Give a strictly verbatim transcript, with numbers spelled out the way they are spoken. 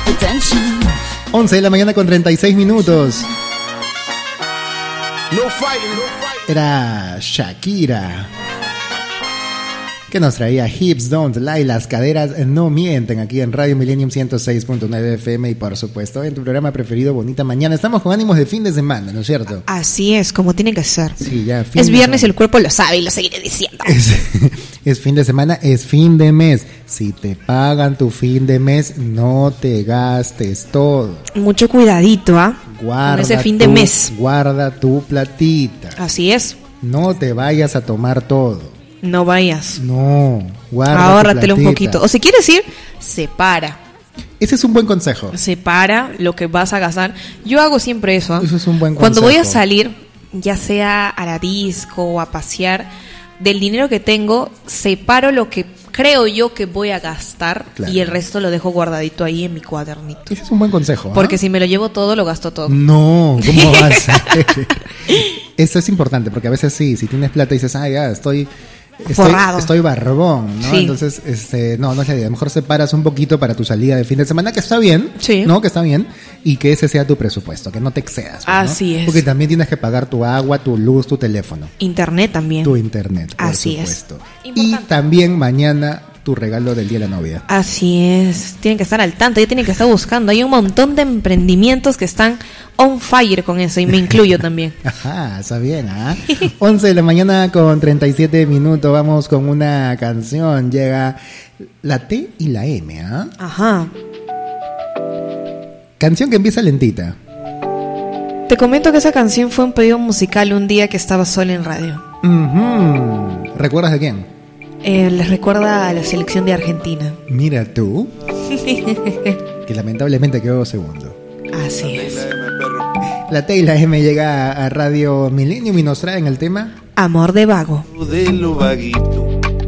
once de la mañana con treinta y seis minutos. Era Shakira, que nos traía Hips Don't Lie, las caderas no mienten, aquí en Radio Millennium ciento seis punto nueve F M y por supuesto en tu programa preferido, Bonita Mañana. Estamos con ánimos de fin de semana, ¿no es cierto? Así es, como tiene que ser. Sí, ya, fin es viernes y el cuerpo lo sabe y lo seguiré diciendo. Es, es fin de semana, es fin de mes. Si te pagan tu fin de mes, no te gastes todo. Mucho cuidadito, ¿ah? ¿eh? Guarda con ese fin de tu, mes. Guarda tu platita. Así es. No te vayas a tomar todo. No vayas. No, guarda. Ahórratelo un poquito. O si quieres ir, separa. Ese es un buen consejo. Separa lo que vas a gastar. Yo hago siempre eso. ¿eh? Eso es un buen consejo. Cuando voy a salir, ya sea a la disco o a pasear, del dinero que tengo, separo lo que creo yo que voy a gastar, claro, y el resto lo dejo guardadito ahí en mi cuadernito. Ese es un buen consejo. ¿eh? Porque si me lo llevo todo, lo gasto todo. No, ¿cómo vas? Eso es importante, porque a veces sí, si tienes plata y dices, ah, ya, estoy... Estoy, estoy barbón, ¿no? Sí. Entonces, este, no, no es la idea. Mejor separas un poquito para tu salida de fin de semana, que está bien, sí, ¿no? Que está bien, y que ese sea tu presupuesto, que no te excedas. ¿no? Así es. Porque también tienes que pagar tu agua, tu luz, tu teléfono. Internet también. Tu internet, por Así supuesto. Es. Y también mañana tu regalo del día de la novia. Así es. Tienen que estar al tanto, ya tienen que estar buscando. Hay un montón de emprendimientos que están on fire con eso, y me incluyo también. Ajá, está bien, ¿ah? ¿eh? once de la mañana con treinta y siete minutos, vamos con una canción. Llega la T y la M, ¿ah? ¿eh? Ajá. Canción que empieza lentita. Te comento que esa canción fue un pedido musical un día que estaba sola en radio. Uh-huh. ¿Recuerdas de quién? Eh, les recuerda a la selección de Argentina. Mira tú. Que lamentablemente quedó segundo. Así es. La T y la M llega a Radio Millennium y nos traen el tema Amor de Vago. De lo vaguito